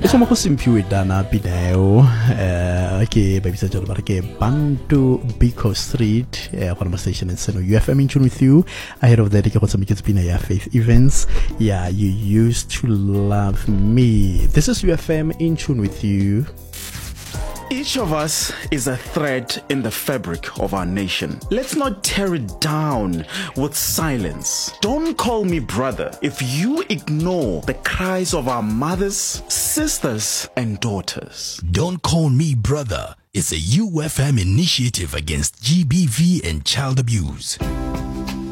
so go simphiwe dana bideo ke ba bitsa jalo ba ke Bantu Biko Street on my station in Seno UFM in tune with you. Ahead of that ke go tsamakeetse pina ya Faith Events. Yeah, you used to love me. This is UFM in tune with you. Each of us is a thread in the fabric of our nation. Let's not tear it down with silence. Don't call me brother if you ignore the cries of our mothers, sisters, and daughters. Don't call me brother. It's a UFM initiative against GBV and child abuse.